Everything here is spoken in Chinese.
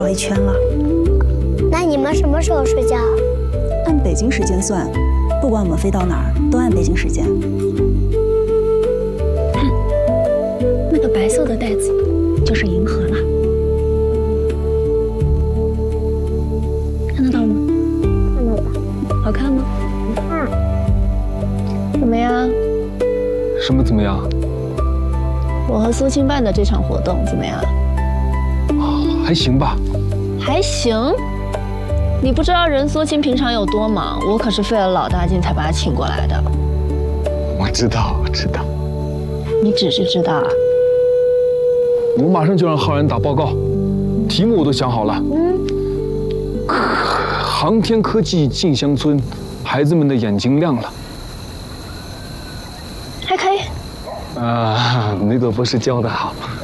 绕一圈了。 那你们什么时候睡觉？ 按北京时间算，不管我们飞到哪儿，都按北京时间。 看，那个白色的袋子就是银河了，看得到吗？ 看到了。 好看吗？ 看。 怎么样？ 什么怎么样？ 我和苏青办的这场活动怎么样？ 还行吧。 还行。你不知道任苏青平常有多忙，我可是费了老大劲才把她请过来的。 我知道，我知道。 你只是知道啊？ 我马上就让浩然打报告，题目我都想好了。航天科技进乡村，孩子们的眼睛亮了。 还可以。 梅朵博士教得好。